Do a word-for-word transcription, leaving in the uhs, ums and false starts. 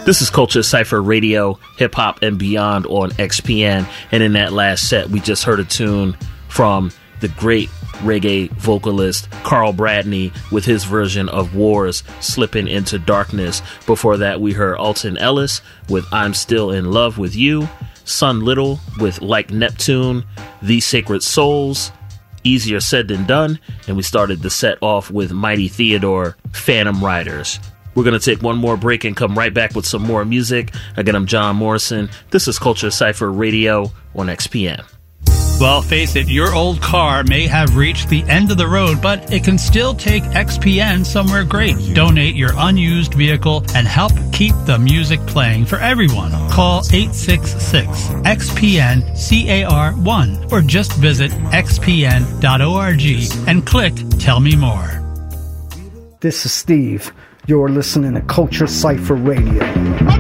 This is Culture Cypher Radio, hip hop and beyond on X P N. And in that last set, we just heard a tune from the great reggae vocalist Carl Bradney with his version of War's Slipping Into Darkness. Before that, we heard Alton Ellis with I'm Still in Love with You, Sun Little with Like Neptune, The Sacred Souls, Easier Said Than Done, and we started the set off with Mighty Theodore, Phantom Riders. We're going to take one more break and come right back with some more music. Again, I'm John Morrison. This is Culture Cypher Radio on X P N. Well, face it, your old car may have reached the end of the road, but it can still take X P N somewhere great. Donate your unused vehicle and help keep the music playing for everyone. Call eight six six X P N C A R one or just visit x p n dot org and click Tell Me More. This is Steve. You're listening to Culture Cypher Radio.